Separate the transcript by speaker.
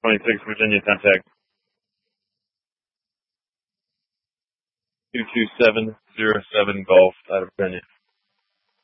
Speaker 1: 26 Virginia, contact 22707 Golf out of Virginia.